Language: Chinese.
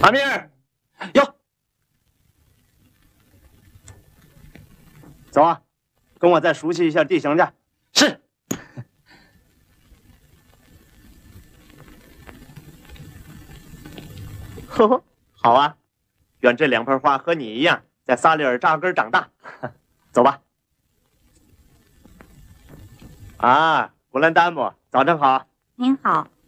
阿明儿， 哟， 走啊，跟我再熟悉一下地形去。 是。 呵呵，好啊，愿这两盆花和你一样，在萨利尔扎根长大。走吧。啊，古兰丹姆，早晨好。 您好。